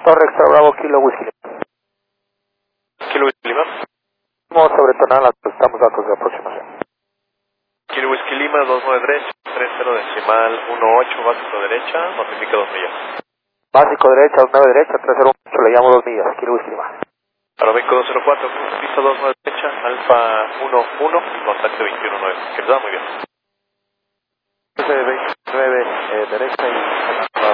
Torre Extra Bravo, Kilo Whisky Lima. Kilo Whisky Lima. Vamos a sobretonar, necesitamos datos de aproximación. Kilo Whisky Lima, 29 derecha, 30 decimal, 18, básico derecha, notifica 2 millas. Básico derecha, 29 derecha, 308, le llamo 2 millas, Kilo Whisky Lima. Aeroméxico 204, pista 29 derecha, alfa 11, contacto 219. Que está muy bien.